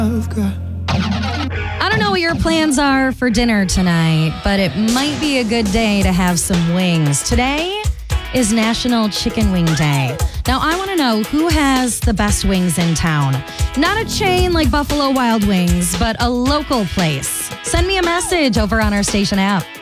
I don't know what your plans are for dinner tonight, but it might be a good day to have some wings. Today is National Chicken Wing Day. Now, I want to know who has the best wings in town. Not a chain like Buffalo Wild Wings, but a local place. Send me a message over on our station app.